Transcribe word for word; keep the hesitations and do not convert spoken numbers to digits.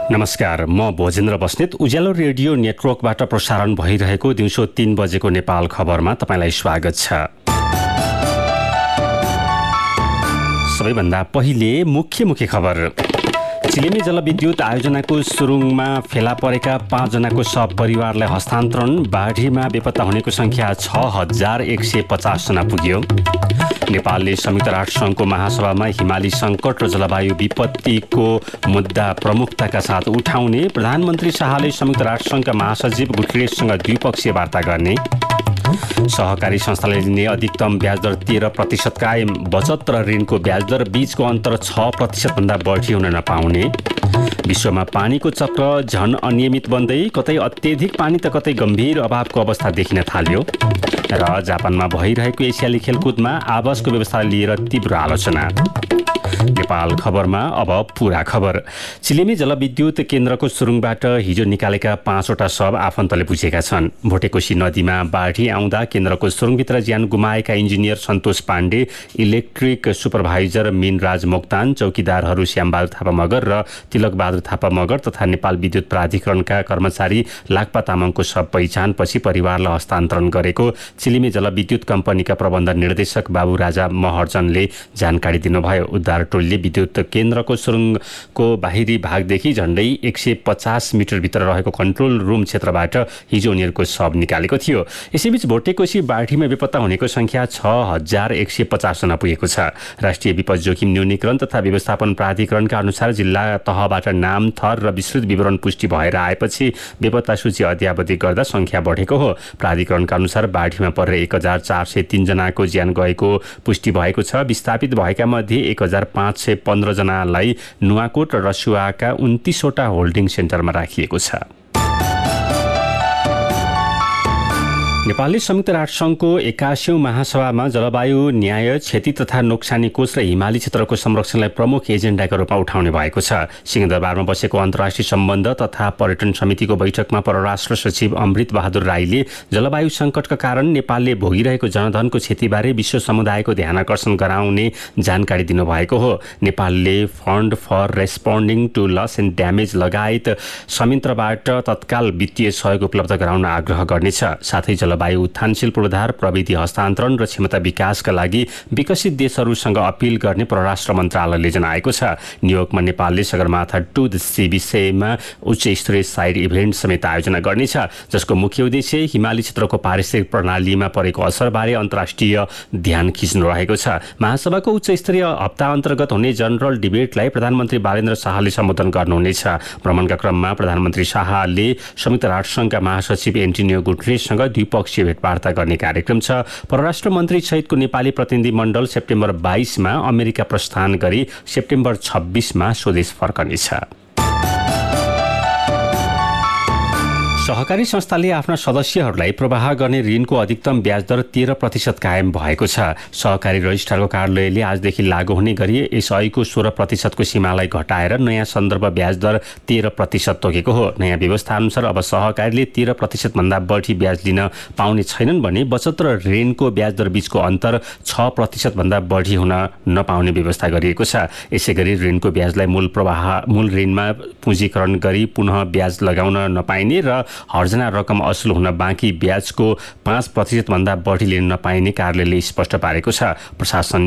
नमस्कार, म भोजेन्द्र बस्नेत उज्यालो रेडियो नेटवर्कबाट प्रसारण भइरहेको दिउँसो तीन बजेको नेपाल खबरमा तपाईंलाई स्वागत छ। सबैभन्दा पहिले मुख्य मुख्य खबर। चिलिमी जलविद्युत आयोजनाको सुरुङमा फेला परेका पाँचजनाको शव परिवारलाई हस्तान्तरण। बाढीमा बेपत्ता हुनेको संख्या छ हजार एक सय पचास जना पुग्यो। नेपालले संयुक्त राष्ट्रसङ्घको महासभामा हिमाली सङ्कट र जलवायु विपत्तिको मुद्दा प्रमुखताका साथ उठाउने। प्रधानमन्त्री शाहले संयुक्त राष्ट्रसङ्घका महासचिव गुटेरेससँग द्विपक्षीय वार्ता गर्ने। सहकारी संस्थाले लिने अधिकतम ब्याजदर तेह्र प्रतिशत कायम। बचत र ऋणको ब्याजदर बीचको अन्तर छ प्रतिशतभन्दा बढी हुन नपाउने। विश्वमा पानीको चक्र झन अनियमित बन्दै कतै अत्यधिक पानी त कतै गम्भीर अभावको अवस्था देखिन थाल्यो। र जापानमा भइरहेको एसियाली खेलकुदमा आवासको व्यवस्था लिएर तीव्र आलोचना। नेपाल खबरमा अब पूरा खबर। चिलिमी जलविद्युत केन्द्रको सुरुङबाट हिजो निकालेका पाँचवटा शव आफन्तले बुझेका छन्। भोटेकोशी नदीमा बाढी आउँदा केन्द्रको सुरुङभित्र ज्यान गुमाएका इन्जिनियर सन्तोष पाण्डे, इलेक्ट्रिक सुपरभाइजर मिनराज मोक्तान, चौकीदारहरू श्यामबहादुर थापा मगर र तिलकबहादुर थापा मगर तथा नेपाल विद्युत प्राधिकरणका कर्मचारी लाक्पा तामाङको शव पहिचानपछि परिवारलाई हस्तान्तरण गरेको चिलिमी जलविद्युत कम्पनीका प्रबन्ध निर्देशक बाबु राजा महर्जनले जानकारी दिनुभयो। उद्धार टोलीले विद्युत केन्द्रको सुरुङको बाहिरी भागदेखि झण्डै एक सय पचास मिटरभित्र रहेको कन्ट्रोल रुम क्षेत्रबाट हिजो उनीहरूको शव निकालेको थियो। यसैबीच भोटेकोशी बाढीमा बेपत्ता हुनेको संख्या छ हजार एक सय पचास जना पुगेको छ। राष्ट्रिय विपद जोखिम न्यूनीकरण तथा व्यवस्थापन प्राधिकरणका अनुसार जिल्ला तहबाट नाम, थर र विस्तृत विवरण पुष्टि भएर आएपछि बेपत्ता सूची अद्यावधि गर्दा संख्या बढेको हो। प्राधिकरणका अनुसार बाढीमा परेर एक हजार चार सय तीन जनाको ज्यान गएको पुष्टि भएको छ। विस्थापित भएका मध्ये एक हजार पाँच सय पन्ध्र जनालाई नुवाकोट र रसुवाका उन्तीसवटा होल्डिङ सेन्टरमा राखिएको छ। नेपालले संयुक्त राष्ट्रसङ्घको एकासीौँ महासभामा जलवायु न्याय, क्षति तथा नोक्सानी कोष र हिमाली क्षेत्रको संरक्षणलाई प्रमुख एजेन्डाका रूपमा उठाउने भएको छ। सिंहदरबारमा बसेको अन्तर्राष्ट्रिय सम्बन्ध तथा पर्यटन समितिको बैठकमा परराष्ट्र सचिव अमृत बहादुर राईले जलवायु सङ्कटका कारण नेपालले भोगिरहेको जनधनको क्षतिबारे विश्व समुदायको ध्यानाकर्षण गराउने जानकारी दिनुभएको हो। नेपालले fund for responding to loss and damage लगायत संयन्त्रबाट तत्काल वित्तीय सहयोग उपलब्ध गराउन आग्रह गर्नेछ। साथै जलवायु उत्थानशील पूर्वाधार, प्रविधि हस्तान्तरण र क्षमता विकासका लागि विकसित देशहरूसँग अपील गर्ने परराष्ट्र मन्त्रालयले जनाएको छ। न्युयोर्कमा नेपालले सगरमाथा टु द सी विषयमा उच्च स्तरीय साइड इभेन्ट समेत आयोजना गर्नेछ, जसको मुख्य उद्देश्य हिमाली क्षेत्रको पारिस्थितिक प्रणालीमा परेको असरबारे अन्तर्राष्ट्रिय ध्यान खिच्नु रहेको छ। महासभाको उच्च स्तरीय हप्ता अन्तर्गत हुने जनरल डिबेटलाई प्रधानमन्त्री बालेन्द्र शाहले सम्बोधन गर्नुहुनेछ। भ्रमणका क्रममा प्रधानमन्त्री शाहले संयुक्त राष्ट्रसङ्घका महासचिव एन्टोनियो गुटेरेससँग द्विपक्षीय भेटवार्ता गर्ने कार्यक्रम छ। परराष्ट्र मन्त्री सहितको नेपाली प्रतिनिधि मण्डल सेप्टेम्बर बाइसमा अमेरिका प्रस्थान गरी सेप्टेम्बर छब्बिसमा स्वदेश फर्कनेछ। सहकारी संस्थाले आफ्ना सदस्यहरूलाई प्रवाह गर्ने ऋणको अधिकतम ब्याजदर तेह्र प्रतिशत कायम भएको छ। सहकारी रजिस्ट्रारको कार्यालयले आजदेखि लागू हुने गरी यस ऐको सोह्र प्रतिशतको सीमालाई घटाएर नयाँ सन्दर्भ ब्याजदर तेह्र प्रतिशत तोकेको हो। नयाँ व्यवस्था अनुसार अब सहकारीले तेह्र प्रतिशतभन्दा बढी ब्याज लिन पाउने छैनन् भने बचत र ऋणको ब्याजदर बीचको अन्तर छ प्रतिशतभन्दा बढी हुन नपाउने व्यवस्था गरिएको छ। यसै गरी ऋणको ब्याजलाई मूल प्रवाह मूल ऋणमा पुँजीकरण गरी पुनः ब्याज लगाउन नपाइने र हर्जना रकम असुल हुन बाँकी ब्याजको पाँच प्रतिशतभन्दा बढी लिन नपाइने कार्यालयले स्पष्ट पारेको छ। प्रशासन